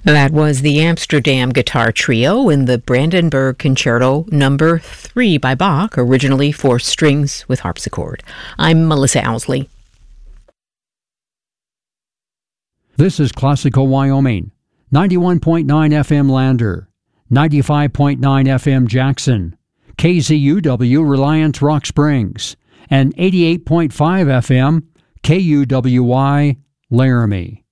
That was the Amsterdam Guitar Trio in the Brandenburg Concerto No. 3 by Bach, originally for strings with harpsichord. I'm Melissa Owsley. This is Classical Wyoming, 91.9 FM Lander, 95.9 FM Jackson, KZUW Reliance Rock Springs, and 88.5 FM KUWY Laramie.